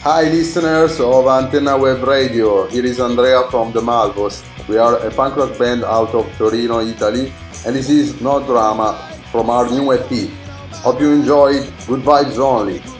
Hi listeners of Antenna Web Radio, here is Andrea from the Malvos. We are a punk rock band out of Torino, Italy, and this is No Drama from our new EP. Hope you enjoy it, good vibes only.